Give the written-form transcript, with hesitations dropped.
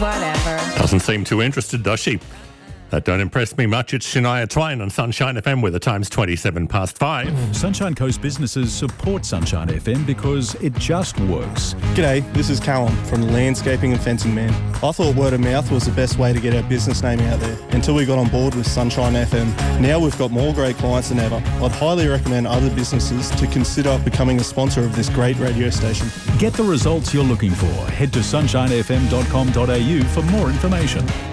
whatever. Doesn't seem too interested, does she? That don't impress me much. It's Shania Twain on Sunshine FM with the time's 5:27. Sunshine Coast businesses support Sunshine FM because it just works. G'day, this is Callum from Landscaping and Fencing Man. I thought word of mouth was the best way to get our business name out there until we got on board with Sunshine FM. Now we've got more great clients than ever. I'd highly recommend other businesses to consider becoming a sponsor of this great radio station. Get the results you're looking for. Head to sunshinefm.com.au for more information.